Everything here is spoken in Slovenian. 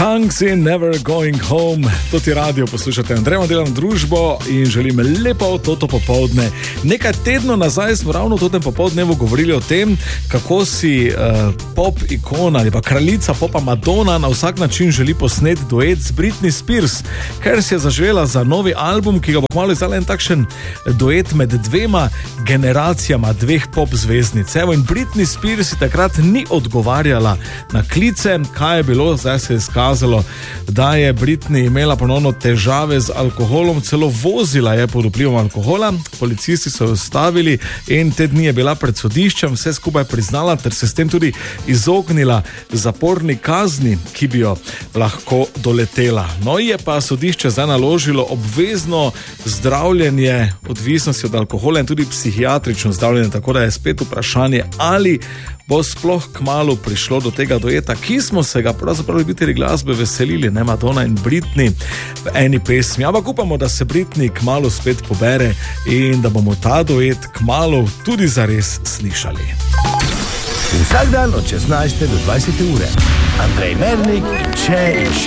Punks in Never Going Home. To ti radio poslušate, Andrej, delam družbo in želim lepo toto popoldne. Nekaj tednov nazaj smo ravno v tem popoldnevu govorili o tem, kako si pop ikona ali pa kraljica popa Madonna na vsak način želi posneti duet z Britney Spears, ker si je zaželela za novi album, ki ga bo kmalu izdala en takšen duet med dvema generacijama dveh pop zvezdnic. Evo, in Britney Spears si takrat ni odgovarjala na klice, kaj je bilo, zdaj se je izkazalo, da je Britney imela ponovno težave z alkoholom, celo vozila je pod vplivom alkohola, policisti so jo ustavili in te dni je bila pred sodiščem, vse skupaj priznala ter se s tem tudi izognila zaporni kazni, ki bi jo lahko doletela. No, je pa sodišče zdaj naložilo obvezno zdravljenje odvisnosti od alkohola in tudi psihiatrično zdravljenje, tako da je spet vprašanje, ali bo sploh kmalu prišlo do tega dueta, ki smo se ga pravzaprav ljubitelji glasbe veselili, ne, Madonna in Britney v eni pesmi. Ampak upamo, da se Britney kmalu spet pobere in da bomo ta duet kmalu tudi zares slišali. Vsak dan od 16. do 20. ure. Andrej Mernik, Če in